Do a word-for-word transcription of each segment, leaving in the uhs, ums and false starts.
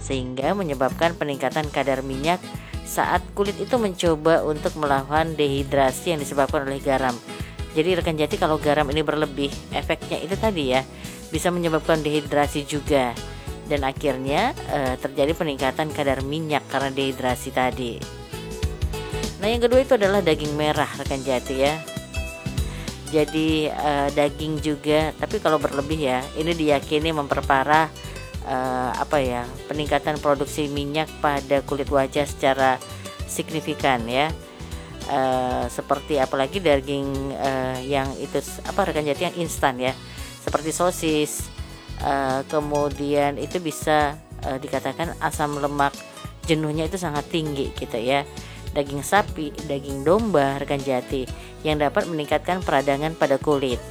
sehingga menyebabkan peningkatan kadar minyak saat kulit itu mencoba untuk melawan dehidrasi yang disebabkan oleh garam. Jadi rekan jati, kalau garam ini berlebih, efeknya itu tadi ya, bisa menyebabkan dehidrasi juga, dan akhirnya eh, terjadi peningkatan kadar minyak karena dehidrasi tadi. Nah, yang kedua itu adalah daging merah rekan jati ya. Jadi eh, daging juga, tapi kalau berlebih ya, ini diyakini memperparah eh, apa ya, peningkatan produksi minyak pada kulit wajah secara signifikan ya. Uh, seperti apalagi daging uh, yang itu apa rekan jati, yang instan ya, seperti sosis, uh, kemudian itu bisa uh, dikatakan asam lemak jenuhnya itu sangat tinggi gitu ya. Daging sapi, daging domba rekan jati, yang dapat meningkatkan peradangan pada kulit.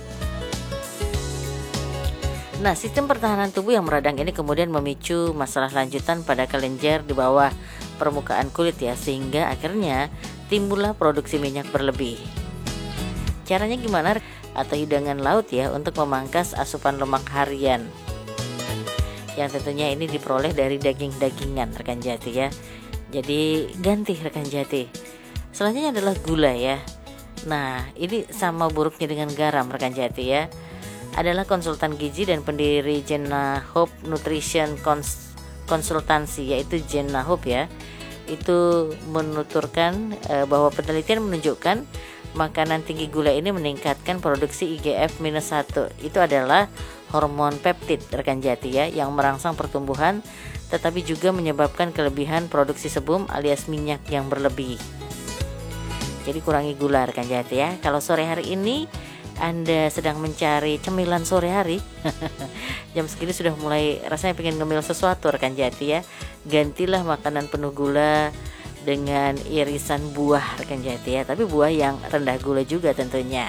Nah, sistem pertahanan tubuh yang meradang ini kemudian memicu masalah lanjutan pada kelenjar di bawah permukaan kulit ya, sehingga akhirnya timbullah produksi minyak berlebih. Caranya gimana? Atau hidangan laut ya, untuk memangkas asupan lemak harian, yang tentunya ini diperoleh dari daging-dagingan rekan jati ya. Jadi ganti rekan jati. Selanjutnya adalah gula ya. Nah, ini sama buruknya dengan garam rekan jati ya. Adalah konsultan gizi dan pendiri Jenna Hope Nutrition Cons- Konsultansi, yaitu Jenna Hope ya, itu menuturkan e, bahwa penelitian menunjukkan makanan tinggi gula ini meningkatkan produksi I G F minus satu. Itu adalah hormon peptid rekan jati ya, yang merangsang pertumbuhan, tetapi juga menyebabkan kelebihan produksi sebum alias minyak yang berlebih. Jadi kurangi gula rekan jati ya. Kalau sore hari ini Anda sedang mencari cemilan sore hari, jam segini sudah mulai rasanya pengen ngemil sesuatu rekan jati ya, gantilah makanan penuh gula dengan irisan buah rekan jati ya, tapi buah yang rendah gula juga tentunya.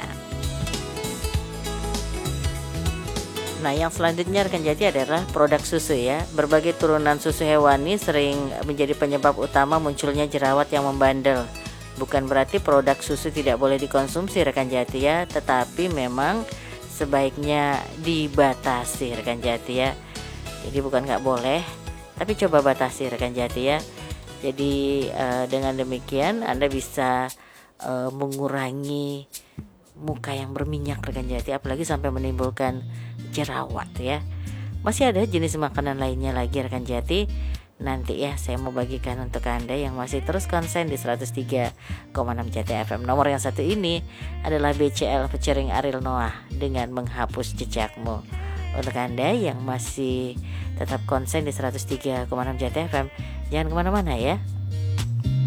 Nah, yang selanjutnya rekan jati adalah produk susu ya. Berbagai turunan susu hewani sering menjadi penyebab utama munculnya jerawat yang membandel. Bukan berarti produk susu tidak boleh dikonsumsi rekan jati ya, tetapi memang sebaiknya dibatasi rekan jati ya. Jadi bukan nggak boleh, tapi coba batasi rekan jati ya. Jadi eh, dengan demikian Anda bisa eh, mengurangi muka yang berminyak rekan jati, apalagi sampai menimbulkan jerawat ya. Masih ada jenis makanan lainnya lagi rekan jati. Nanti ya saya mau bagikan untuk Anda yang masih terus konsen di seratus tiga koma enam C T F M. Nomor yang satu ini adalah B C L featuring Ariel Noah dengan Menghapus Jejakmu. Untuk Anda yang masih tetap konsen di seratus tiga koma enam C T F M, jangan kemana-mana ya.